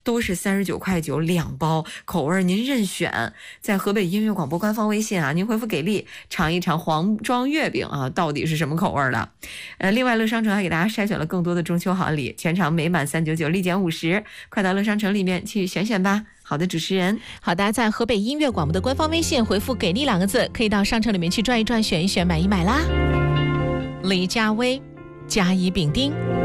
都是39.9块2包，口味您任选。在河北音乐广播官方微信啊，您回复给力尝一尝黄庄月饼啊，到底是什么口味的？另外乐商城还给大家筛选了更多的中秋好礼，全场每满399立减50，快到乐商城里面去选选吧。好的，主持人， 好的，在河北音乐广播的官方微信回复给力2个字，可以到商城里面去转一转，选一选，买一买啦。李佳薇，甲乙丙丁。